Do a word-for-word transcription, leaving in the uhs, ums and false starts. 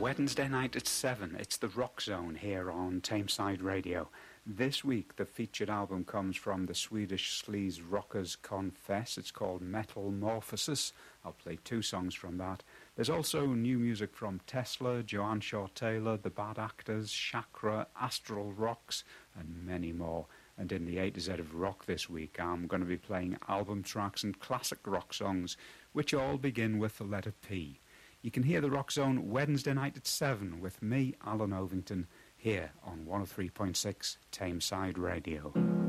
Wednesday night at seven, it's the Rock Zone here on Tameside Radio. This week, the featured album comes from the Swedish sleaze rockers Confess. It's called Metamorphosis. I'll play two songs from that. There's also new music from Tesla, Joanne Shaw Taylor, The Bad Actors, Chakra, Astral Rocks, and many more. And in the A to Z of rock this week, I'm going to be playing album tracks and classic rock songs, which all begin with the letter P. You can hear the Rock Zone Wednesday night at seven with me, Alan Ovington, here on one oh three point six Tameside Radio.